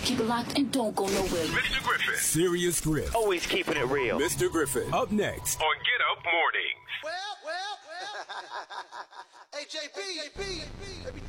Keep it locked and don't go nowhere. Mr. Griffin. Serious Griff. Always keeping it real. Mr. Griffin. Up next. On Get Up Mornings. Well. Hey, JB.